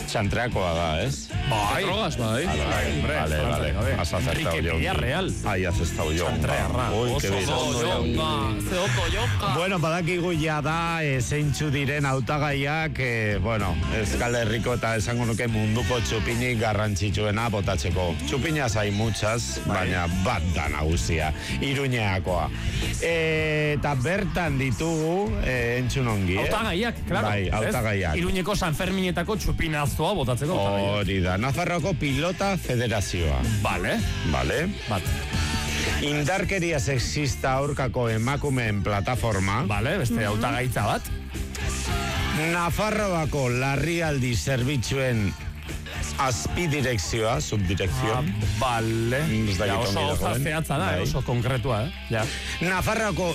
txantreakoa da, ez? Bai. Drogas, bai. Vale. Has acertado yo. Enrique Real. Ahí has estado yo. Txantrearra. Uy, qué bien. Zeoko. Bueno, badakigu ja da, zeintzu diren hautagaiak, bueno, Euskal Herriko eta esango nuke munduko txupinik garrantzitsuena botatzeko. Txupinas hay muchas, baina bat da nagusia, Iruñeakoa. Eta bertan ditugu, entzun ongi, hautagaiak, klaro. Bai, hautagaiak. Iruñeko San Ferminetako txupinazoa botatzeko hautagaiak. Hori da, Nafarroako Pilota Federazioa. Vale. Bat. Indarkeria sexista aurkako emakumeen plataforma. Vale, beste hautagaitza bat. Nafarroako larrialdi zerbitzuen azpidirekzioa, subdirekzioa. Vale. Oso zehatza da, oso konkretua, ja. Nafarroako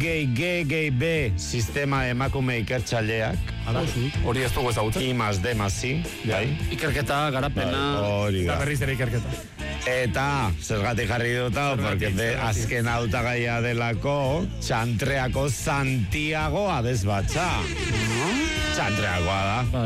IGGB sistema emakume ikertzaileak. Hori ez dugu ezagutzen. I+D+I. Ikerketa, garapena, eta berriz ere ikerketa. Eta, zergatik jarri duta, porque azken hautagaia delako, txantreako Santiago Abesbatza. Txantreakoa da.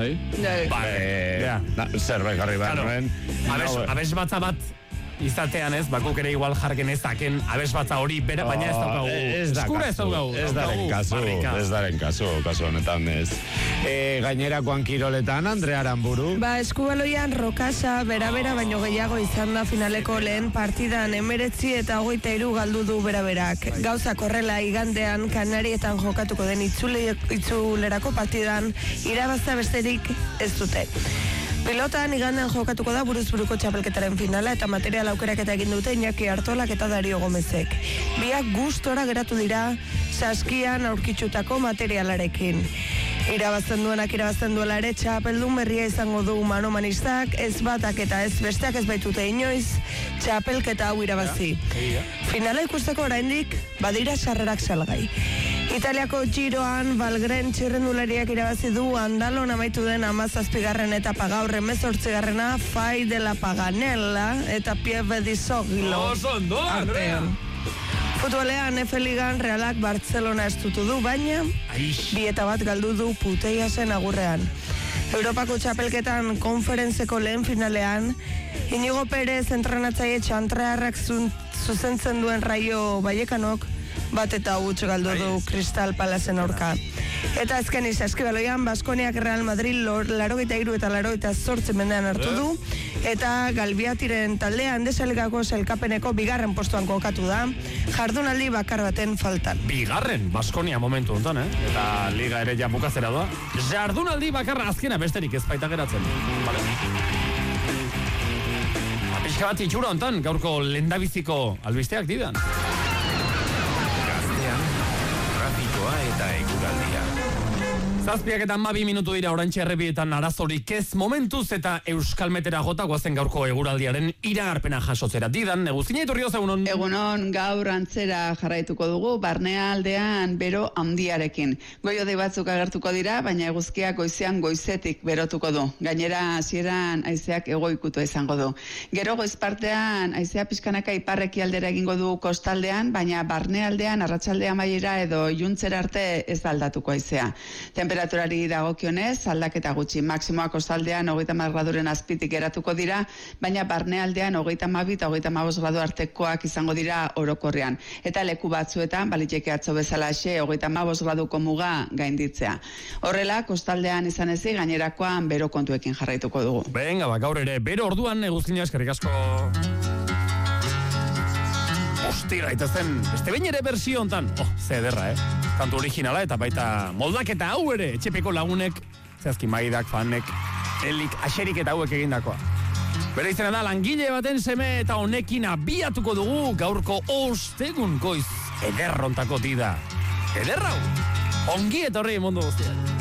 Bai. Zerbait jarri behar nuen. Abesbatza bat izatean ez, bakuk ere igual jarken ezaken abesbatza hori bera, baina ez daukagu. Eskura ez daukagu. Ez daren kasu honetan ez. Gainerakoan kiroletan, Andrea Aramburu. Eskubaloian Rokasa, bera, baino gehiago izan da finaleko lehen partidan 19 eta 23 galdu du bera-berak. Gauza korrela igandean Kanarietan jokatuko den itzulerako partidan irabazta besterik ez dute. Pilotan igandean jokatuko da buruz-buruko txapelketaren finala eta material aukeraketa egin dute Iñaki Artolak eta Dario Gomezek. Biak gustora geratu dira saskian aurkitxutako materialarekin. Irabazten duela ere txapeldun berria izango du manomanistak, ez batak eta ez besteak ez baitute inoiz txapelketa hau irabazi. Finala ikusteko oraindik badira sarrerak salgai. Italiako Giroan Valgren txirrendulariak irabazi du Andalon amaitu den 17. etapa gaur 18. Fai de la Paganella eta Pieve di Sogilo artean. Futbolean F-Ligan Realak Barcelona estutu du, baina 2-1 galdu du Puteiasen agurrean. Europako txapelketan konferentzeko lehen finalean, Inigo Perez entrenatzaile txantrearrak zuzentzen duen Raio Vallecanok bat eta huts galdu du Crystal Palacen aurka. Eta azken Saskibaloian Baskoniak Real Madrid 83 eta 88 mendean hartu du, eta Galbiatiren taldea Andesaligako sailkapeneko 2. postuan kokatu da, jardunaldi bakar baten faltan. 2. Baskonia momentu hontan, eta liga ere ja bukatzera doa. Jardunaldi bakarra azkena besterik ez baita geratzen. Vale. Pixka bat itxura hontan, gaurko lehendabiziko albisteak didan. Eta eguraldia. 7 eta 12 minutu dira oraintxe errepietan arazorik ez momentuz eta Euskalmetera jota goazen gaurko eguraldiaren iragarpena jasotzera. Didan, Eguzkina Iturrioz, egunon? Egunon, gaur antzera jarraituko dugu, barnealdean bero handiarekin. Goiode batzuk agertuko dira, baina eguzkiak goizean goizetik berotuko du. Gainera, hasieran haizeak egoikutu izango du. Gero goizpartean haizea pixkanaka iparreki aldera egingo du kostaldean, baina barnealdean arratsaldea amaiera edo iluntzera arte ez aldatuko haizea. Temperaturari dagokionez, aldaketa gutxi, maksimoa kostaldean 30 graduren azpitik geratuko dira, baina barnealdean 32 eta 35 gradu artekoak izango dira orokorrean. Eta leku batzuetan, baliteke atzo bezalaxe, 35 graduko muga gainditzea. Horrela, kostaldean izan ezi, gainerakoan bero kontuekin jarraituko dugu. Venga, gaur ere, bero orduan Eguzkina eskerrik asko. Ostira, eta zen, beste behin ere bersio hontan. Ze ederra, Kantu originala eta baita moldaketa hau ere, etxepeko lagunek, zehazki maidak, fanek, elik, aserik eta hauek egindakoa. Bere izena da, langile baten seme eta honekin abiatuko dugu gaurko ostegun goiz ederrontako dida. Ederrau, ongi etorri mundu guztiak.